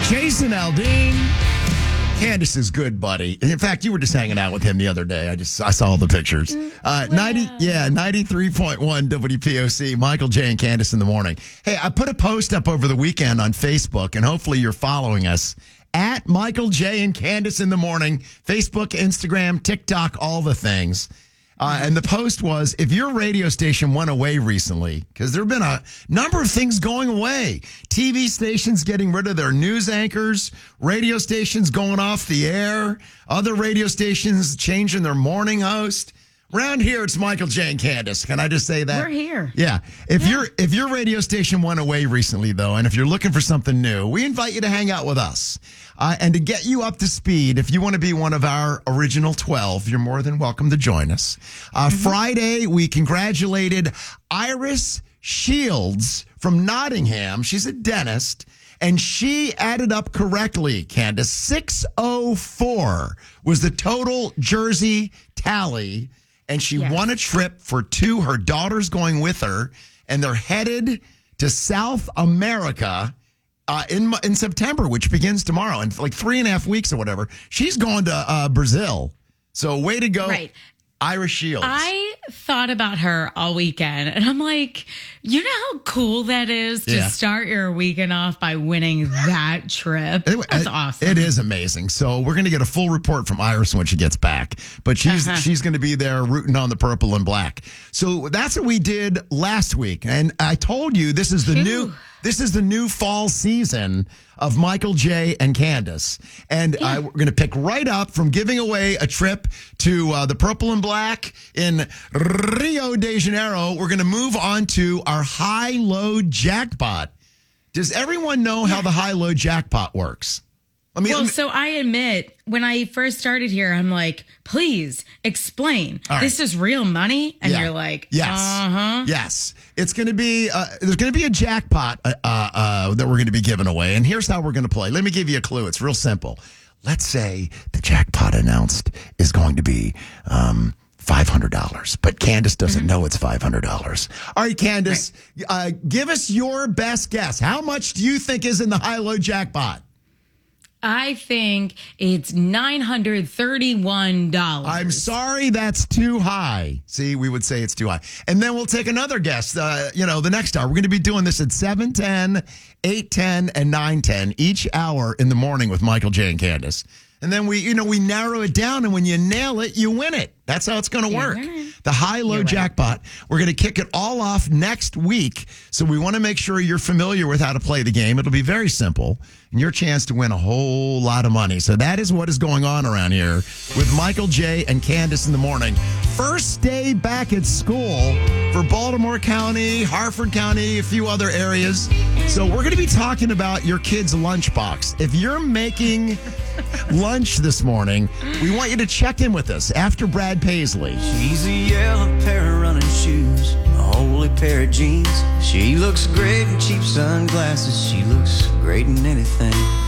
Jason Aldean. Candace's good buddy. In fact, you were just hanging out with him the other day. I saw all the pictures. 93.1 WPOC, Michael J. and Candace in the morning. Hey, I put a post up over the weekend on Facebook, and hopefully you're following us at Michael J. and Candace in the morning. Facebook, Instagram, TikTok, all the things. And the post was, if your radio station went away recently, because there have been a number of things going away. TV stations getting rid of their news anchors, radio stations going off the air, other radio stations changing their morning host. Around here, it's Michael J. and Candace. Can I just say that? We're here. Yeah. If your radio station went away recently, though, and if you're looking for something new, we invite you to hang out with us. And to get you up to speed, if you want to be one of our original 12, you're more than welcome to join us. Friday, we congratulated Iris Shields from Nottingham. She's a dentist. And she added up correctly, Candace. 604 was the total Jersey tally. And she won a trip for two. Her daughter's going with her. And they're headed to South America in September, which begins tomorrow. In like 3.5 weeks or whatever. She's going to Brazil. So way to go, right. Iris Shields. I thought about her all weekend, and I'm like, you know how cool that is to start your weekend off by winning that trip? That's awesome. It is amazing. So we're going to get a full report from Iris when she gets back. But she's going to be there rooting on the purple and black. So that's what we did last week. And I told you this is the new fall season of Michael J. and Candace. And we're going to pick right up from giving away a trip to the Purple and Black in Rio de Janeiro. We're going to move on to our high-low jackpot. Does everyone know how the high-low jackpot works? So I admit, when I first started here, I'm like, please explain. Right. This is real money? And you're like, Yes. It's going to be, there's going to be a jackpot that we're going to be giving away. And here's how we're going to play. Let me give you a clue. It's real simple. Let's say the jackpot announced is going to be $500, but Candace doesn't know it's $500. All right, Candace, give us your best guess. How much do you think is in the high-low jackpot? I think it's $931. I'm sorry, that's too high. See, we would say it's too high. And then we'll take another guess, the next hour. We're going to be doing this at 7:10, 8:10, and 9:10 each hour in the morning with Michael J. and Candace. And then we narrow it down, and when you nail it, you win it. That's how it's going to work. The high-low jackpot. We're going to kick it all off next week, so we want to make sure you're familiar with how to play the game. It'll be very simple, and your chance to win a whole lot of money. So that is what is going on around here with Michael J. and Candace in the morning. First day back at school for Baltimore County, Harford County, a few other areas. So we're going to be talking about your kid's lunchbox. If you're making lunch this morning, we want you to check in with us after Brad Paisley. She's a yellow pair of running shoes, a holy pair of jeans. She looks great in cheap sunglasses. She looks great in anything.